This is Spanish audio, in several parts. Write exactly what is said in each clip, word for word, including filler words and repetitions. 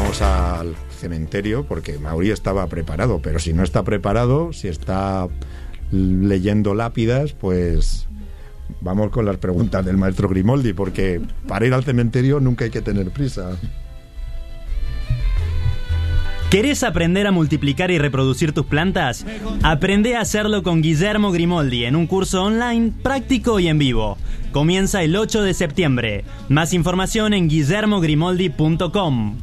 vamos al cementerio porque Mauri estaba preparado, pero si no está preparado, si está leyendo lápidas, pues vamos con las preguntas del maestro Grimoldi, porque para ir al cementerio nunca hay que tener prisa. ¿Querés aprender a multiplicar y reproducir tus plantas? Aprende a hacerlo con Guillermo Grimoldi en un curso online práctico y en vivo. Comienza el ocho de septiembre. Más información en guillermo grimoldi punto com.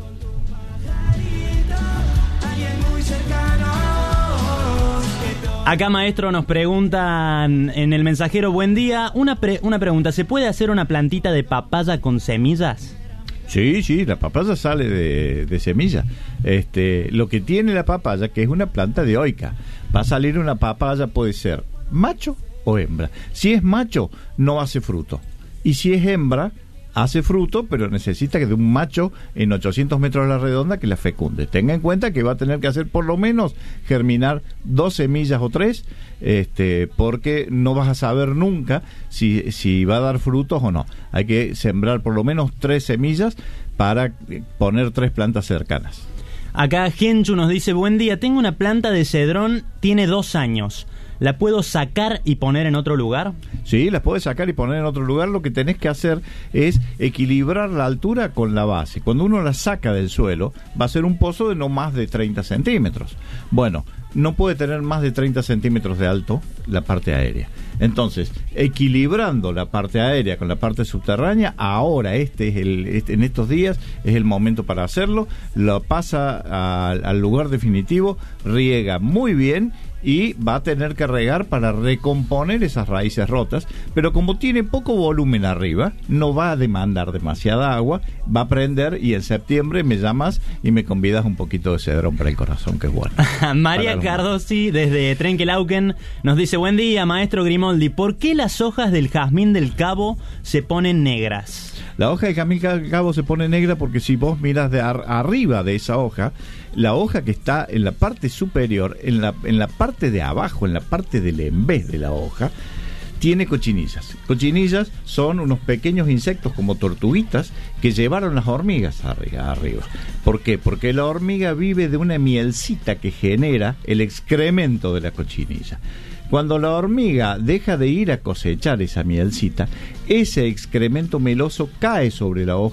Acá, maestro, nos preguntan en el mensajero, buen día, una, pre- una pregunta, ¿se puede hacer una plantita de papaya con semillas? Sí, sí, la papaya sale de, de semilla. Este, lo que tiene la papaya, que es una planta dioica, va a salir una papaya, puede ser macho o hembra. Si es macho, no hace fruto. Y si es hembra, hace fruto, pero necesita que de un macho en ochocientos metros a la redonda que la fecunde. Tenga en cuenta que va a tener que hacer por lo menos germinar dos semillas o tres, este, porque no vas a saber nunca si, si va a dar frutos o no. Hay que sembrar por lo menos tres semillas para poner tres plantas cercanas. Acá Genchu nos dice, buen día, tengo una planta de cedrón, tiene dos años. ¿La puedo sacar y poner en otro lugar? Sí, las puedes sacar y poner en otro lugar. Lo que tenés que hacer es equilibrar la altura con la base. Cuando uno la saca del suelo, va a ser un pozo de no más de treinta centímetros. Bueno, no puede tener más de treinta centímetros de alto la parte aérea. Entonces, equilibrando la parte aérea con la parte subterránea, ahora este es el este, en estos días es el momento para hacerlo. Lo pasa a, al lugar definitivo, riega muy bien y va a tener que regar para recomponer esas raíces rotas, pero como tiene poco volumen arriba, no va a demandar demasiada agua, va a prender y en septiembre me llamas y me convidas un poquito de cedrón para el corazón, que es bueno. María Cardosi, desde Trenquelauquen, nos dice, buen día, maestro Grimoldi, ¿por qué las hojas del jazmín del cabo se ponen negras? La hoja de jazmín del cabo se pone negra porque si vos miras de ar- arriba de esa hoja, la hoja que está en la parte superior, en la, en la parte de abajo, en la parte del embés de la hoja, tiene cochinillas. Cochinillas son unos pequeños insectos como tortuguitas que llevaron las hormigas arriba, arriba. ¿Por qué? Porque la hormiga vive de una mielcita que genera el excremento de la cochinilla. Cuando la hormiga deja de ir a cosechar esa mielcita, ese excremento meloso cae sobre la hoja